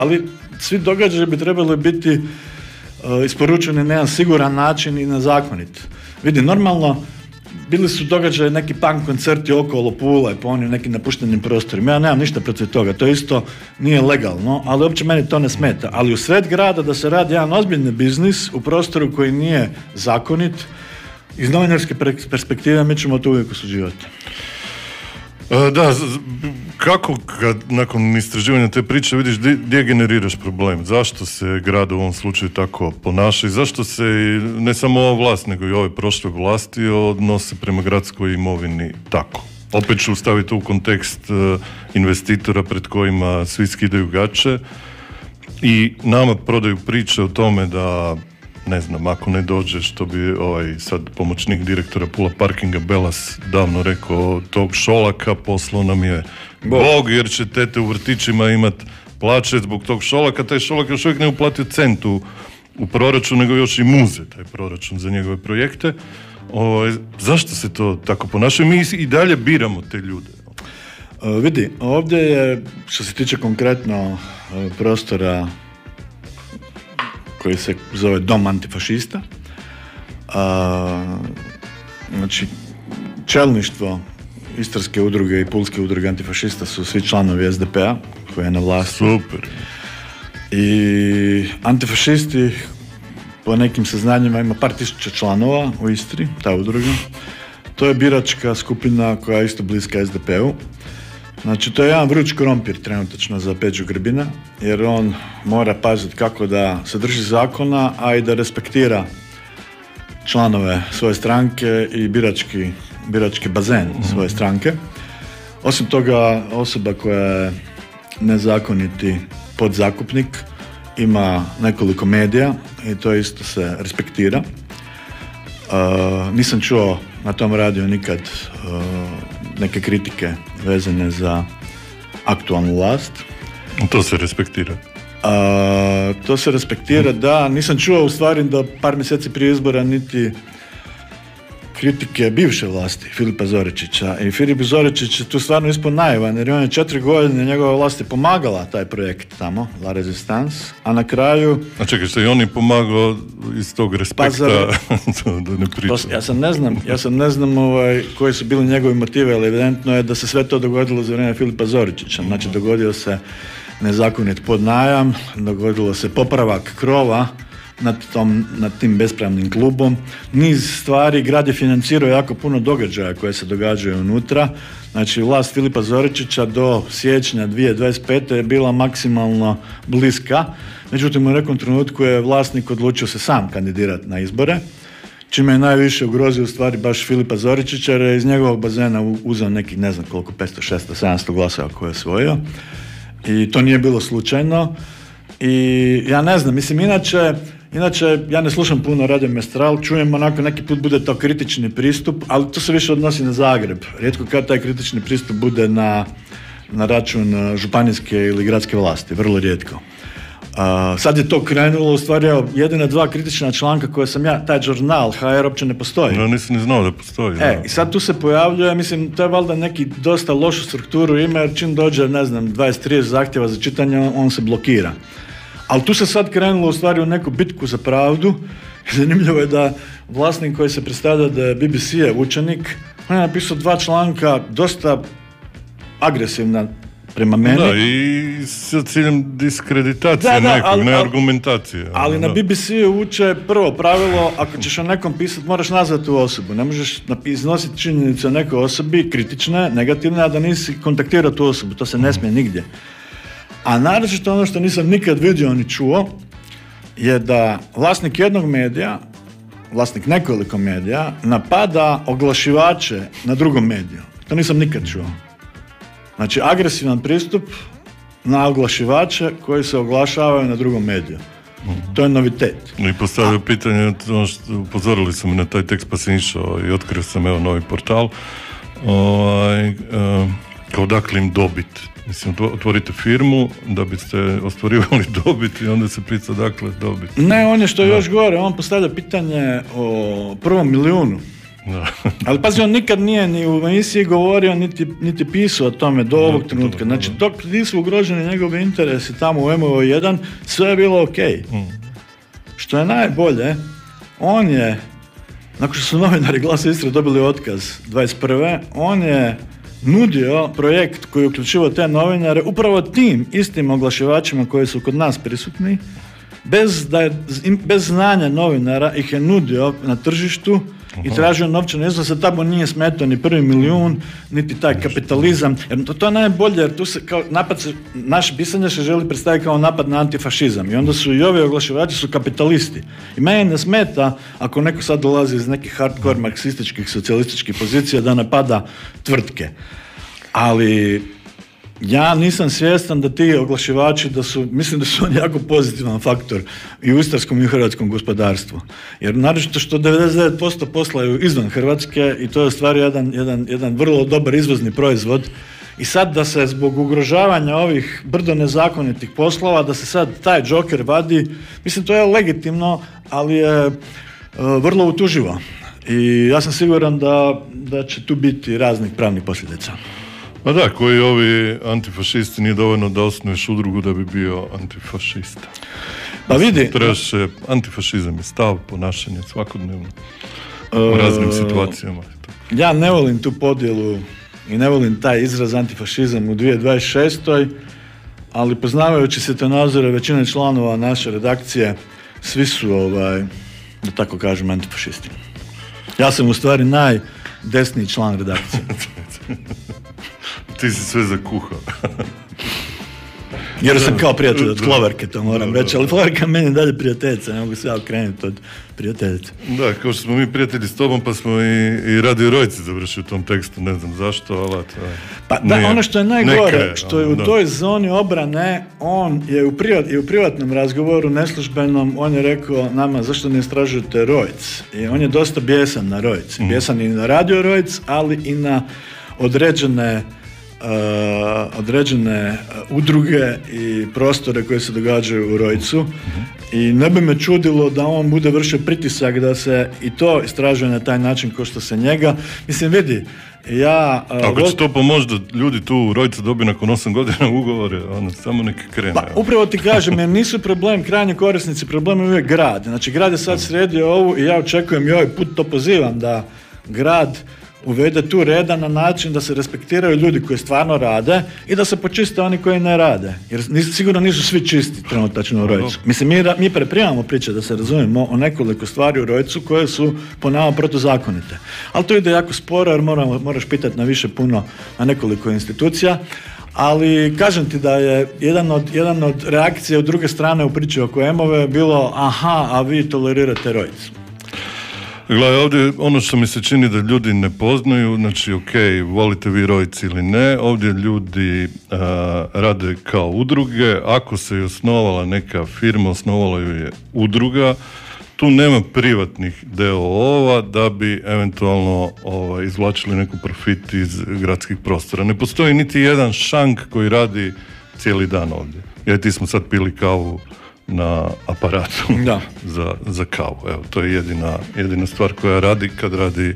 Ali svi događaji bi trebali biti isporučeni na jedan siguran način i na zakonit. Vidi, normalno bili su događaji neki punk koncerti okolo Pule po onim nekim napuštenim prostorima. Ja nemam ništa protiv toga, to isto nije legalno, ali uopće meni to ne smeta. Ali u sred grada da se radi jedan ozbiljni biznis u prostoru koji nije zakonit, iz novinarske perspektive mi ćemo to uvijek osuđivati. Da, kako kad nakon istraživanja te priče vidiš gdje generiraš problem? Zašto se grad u ovom slučaju tako ponaša i zašto se ne samo ova vlast nego i ove prošle vlasti odnose prema gradskoj imovini tako? Opet ću staviti u kontekst investitora pred kojima svi skidaju gače i nama prodaju priče o tome da, ne znam, ako ne dođe, što bi sad pomoćnik direktora Pula Parkinga Belas davno rekao, tog Šolaka poslao nam je Bog, jer će tete u vrtićima imat plaće zbog tog Šolaka. Taj Šolak još uvijek ne uplatio centu u proračun, nego još i muze taj proračun za njegove projekte. Zašto se to tako ponaša? Mi i dalje biramo te ljude. Vidi, ovdje je, što se tiče konkretno prostora koji se zove Dom antifašista, znači čelništvo Istarske udruge i Pulske udruge antifašista su svi članovi SDP-a koji je na vlasti. Super. I antifašisti po nekim saznanjima ima par tisuća članova u Istri, ta udruga. To je biračka skupina koja je isto bliska SDP-u. Znači, to je jedan vruć krompir trenutačno za Peđu Grbina, jer on mora paziti kako da se drži zakona, a i da respektira članove svoje stranke i birački bazen svoje stranke. Osim toga, osoba koja je nezakoniti podzakupnik ima nekoliko medija i to isto se respektira. Nisam čuo na tom radiju nikad neke kritike vezane za aktualnu vlast. To se respektira. To se respektira, da. Nisam čuo u stvari da par mjeseci prije izbora niti kritike bivše vlasti Filipa Zoričića. I Filip Zoričić je tu stvarno ispod naivan, jer on je 4 godine njegova vlast je pomagala taj projekt tamo, La Resistance, a na kraju... A čekaj, što i on je pomagao iz tog respekta da ne priča. Ja sam ne znam koji su bili njegovi motive, ali evidentno je da se sve to dogodilo za vrijeme Filipa Zoričića. Znači, dogodio se nezakonit podnajam, dogodilo se popravak krova nad tim bespravnim klubom. Niz stvari, grad je financirao jako puno događaja koje se događaju unutra. Znači, vlast Filipa Zoričića do siječnja 2025. je bila maksimalno bliska. Međutim, u nekom trenutku je vlasnik odlučio se sam kandidirati na izbore, čime je najviše ugrozio u stvari baš Filipa Zoričića, jer je iz njegovog bazena uzeo nekih, ne znam koliko, 500, 600, 700 glasova koje je osvojio. I to nije bilo slučajno. I ja ne znam, mislim, Inače, ja ne slušam puno Radio Mestral, čujem onako neki put bude to kritični pristup, ali to se više odnosi na Zagreb. Rijetko kad taj kritični pristup bude na račun županijske ili gradske vlasti, vrlo rijetko. Sad je to krenulo, u stvari jedina 2 kritična članka koje sam ja, taj žurnal HR uopće ne postoji. Ja nisam ni znao da postoji. I sad tu se pojavljuje, mislim, to je valjda neki dosta lošu strukturu ima, jer čim dođe, ne znam, 20-30 zahtjeva za čitanje, on se blokira. Ali tu se sad krenulo u stvari u neku bitku za pravdu. Zanimljivo je da vlasnik koji se predstavlja da je BBC je učenik, on je napisao 2 članka dosta agresivna prema meni. Da, i sa ciljem diskreditacije ne argumentacije. Ali na BBC-u uče prvo pravilo, ako ćeš o nekom pisati, moraš nazvati tu osobu. Ne možeš iznositi činjenice o nekoj osobi, kritične, negativne, a da nisi kontaktirao tu osobu. To se ne smije nigdje. A naročito ono što nisam nikad vidio ni čuo je da vlasnik jednog medija, vlasnik nekoliko medija, napada oglašivače na drugom mediju. To nisam nikad čuo. Znači, agresivan pristup na oglašivače koji se oglašavaju na drugom mediju. To je novitet. I postavio pitanje, upozorili su me na taj tekst pa sam išao i otkrio sam novi portal. Kao dakle im dobit. Mislim, otvorite firmu da biste ostvarivali dobit i onda se pita dakle dobit. Ne, on je što je još gore, on postavlja pitanje o prvom milijunu. Ali pazi, on nikad nije ni u emisiji govorio, niti pisao o tome do ovog trenutka. Znači, dok nisu ugroženi njegovi interesi tamo u MO1, sve je bilo ok. Što je najbolje, on je, nakon što su novinari Glasa Istre dobili otkaz 21. on je nudio projekt koji je uključivao te novinare upravo tim istim oglašivačima koji su kod nas prisutni, bez znanja novinara ih je nudio na tržištu i tražio novčane iznose, tamo nije smetao ni prvi milijun, niti taj kapitalizam, jer to je najbolje, jer tu se kao napad, naše pisanje se želi predstaviti kao napad na antifašizam i onda su i ovi oglašivači su kapitalisti. I meni ne smeta ako neko sad dolazi iz nekih hardcore marksističkih, socijalističkih pozicija da napada tvrtke. Ali ja nisam svjestan da ti oglašivači, mislim da su oni jako pozitivan faktor i u istarskom i u hrvatskom gospodarstvu. Jer naročito što 99% poslaju izvan Hrvatske i to je u stvari jedan vrlo dobar izvozni proizvod. I sad da se zbog ugrožavanja ovih brdo nezakonitih poslova, da se sad taj džoker vadi, mislim to je legitimno, ali je vrlo utuživo. I ja sam siguran da će tu biti raznih pravnih posljedica. Pa da, koji ovi antifašisti nije dovoljno da osnuješ udrugu da bi bio antifašista. Pa vidi... Trebaš, antifašizam je stav, ponašanje svakodnevno u raznim situacijama. Ja ne volim tu podjelu i ne volim taj izraz antifašizam u 2026. ali poznavajući svjetonazore većine članova naše redakcije, svi su, da tako kažem, antifašisti. Ja sam u stvari najdesniji član redakcije. Ti si sve zakuhao. Jer sam kao prijatelj od Floverke, to moram reći, ali Floverka meni je dalje prijateljica, ne mogu se ja okrenuti od prijateljice. Da, kao što smo mi prijatelji s tobom, pa smo i Radio Rojci završili u tom tekstu, ne znam zašto, ali pa da, ono što je najgore, što je u toj zoni obrane, on je u privatnom razgovoru, neslužbenom, on je rekao nama zašto ne istražujete Rojc. I on je dosta bijesan na Rojc. Bijesan i na Radio Rojc, ali i na određene udruge i prostore koje se događaju u Rojcu i ne bi me čudilo da on bude vršio pritisak da se i to istražuje na taj način kao što se njega. Mislim, vidi, ako će to pomoći da ljudi tu u Rojcu dobiju nakon 8 godina ugovore, onda samo neki krene. Pa, upravo ti kažem, jer nisu problem krajnji korisnici, problem je uvijek grad. Znači, grad je sad sredio ovu i ja očekujem i ovaj put to pozivam da grad uvede tu reda na način da se respektiraju ljudi koji stvarno rade i da se počiste oni koji ne rade. Jer sigurno nisu svi čisti trenutačno u Rojcu. Mislim, mi pripremamo priče, da se razumijemo, o nekoliko stvari u Rojcu koje su po nama protuzakonite. Ali to ide jako sporo jer moraš pitati puno na nekoliko institucija. Ali kažem ti da je jedan od reakcija u druge strane u priči oko EMO-ve bilo aha, a vi tolerirate Rojcu. Gledaj, ovdje ono što mi se čini da ljudi ne poznaju, znači ok, volite vi Rojci ili ne, ovdje ljudi rade kao udruge, ako se je osnovala neka firma, osnovala ju je udruga, tu nema privatnih DOO-ova da bi eventualno izvlačili neku profit iz gradskih prostora. Ne postoji niti jedan šank koji radi cijeli dan ovdje. Ja i ti smo sad pili kavu na aparatu za kavu. Evo, to je jedina stvar koja radi kad radi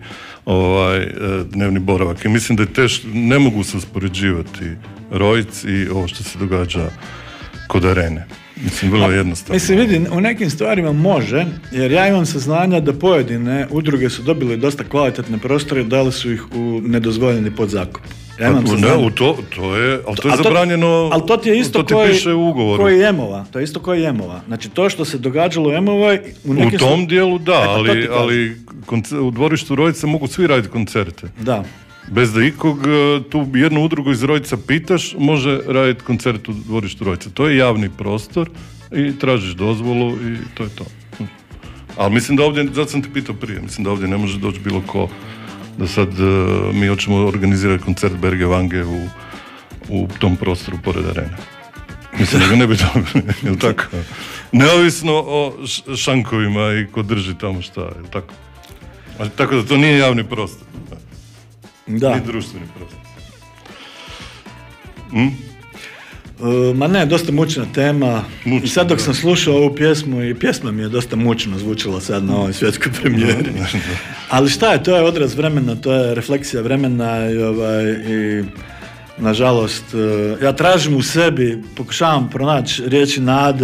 dnevni boravak. I mislim da je ne mogu se uspoređivati Rojc i ovo što se događa kod Arene. Mislim, vrlo jednostavno. Mislim, vidi, u nekim stvarima može, jer ja imam saznanja da pojedine udruge su dobile dosta kvalitetne prostore i dali su ih u nedozvoljeni podzakup. Ja imam saznanja. To je zabranjeno, ali to ti je isto piše u ugovoru. Koji EMO-va. To je isto koji EMO-va. Znači, to što se događalo u EMO-voj... U tom dijelu da, ali u dvorištu Rojca mogu svi raditi koncerte. Da. Bez da ikog tu jednu udrugu iz Rojca pitaš, može raditi koncert u dvorištu Rojca. To je javni prostor i tražiš dozvolu i to je to. Ali mislim da ovdje, zato sam te pitao prije, mislim da ovdje ne može doći bilo ko da sad mi hoćemo organizirati koncert Berge Vange u tom prostoru pored Arene. Mislim da ga ne bi dobili, jel tako? Neovisno o šankovima i ko drži tamo šta, jel tako? Tako da to nije javni prostor. Da. Ni društveni prostor. Ma ne, dosta mučna tema. I sad dok sam slušao ovu pjesmu, i pjesma mi je dosta mučno zvučala sad na ovoj svjetskoj premijeri. Ali šta je, to je odraz vremena, to je refleksija vremena i nažalost, ja tražim u sebi, pokušavam pronaći riječi nade